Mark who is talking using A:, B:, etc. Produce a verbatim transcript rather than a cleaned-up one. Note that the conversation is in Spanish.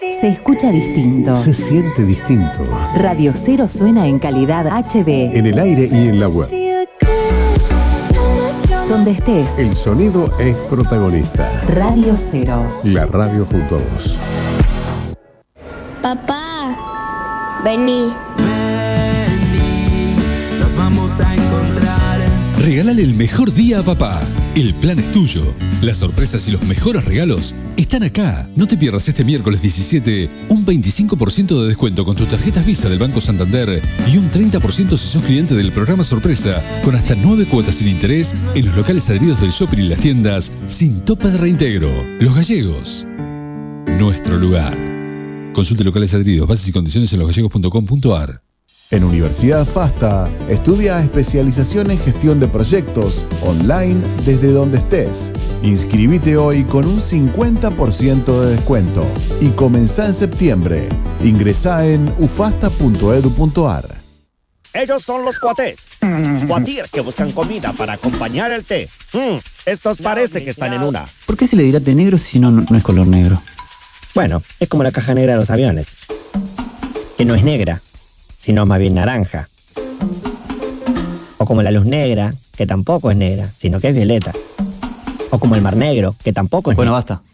A: Se escucha distinto.
B: Se siente distinto.
A: Radio Cero suena en calidad H D.
B: En el aire y en la web.
A: Donde estés.
B: El sonido es protagonista.
A: Radio Cero.
B: La radio junto a vos.
C: Papá, vení.
D: Vení, nos vamos a encontrar.
E: Regálale el mejor día a papá. El plan es tuyo. Las sorpresas y los mejores regalos están acá. No te pierdas este miércoles diecisiete un veinticinco por ciento de descuento con tus tarjetas Visa del Banco Santander y un treinta por ciento si sos cliente del programa Sorpresa, con hasta nueve cuotas sin interés en los locales adheridos del shopping y las tiendas sin tope de reintegro. Los Gallegos. Nuestro lugar. Consulte locales adheridos, bases y condiciones en los gallegos punto com punto a r.
F: En Universidad FASTA, estudia especialización en gestión de proyectos online desde donde estés. Inscribite hoy con un cincuenta por ciento de descuento y comenzá en septiembre. Ingresá en u fasta punto edu punto a r.
G: Ellos son los cuatés. Cuatíes que buscan comida para acompañar el té. Mm, estos parece que están en una.
H: ¿Por qué se le dirá té negro si no, no es color negro?
I: Bueno, es como la caja negra de los aviones. Que no es negra, sino más bien naranja. O como la luz negra, que tampoco es negra, sino que es violeta. O como el mar negro, que tampoco es
H: Bueno,
I: negro.
H: basta.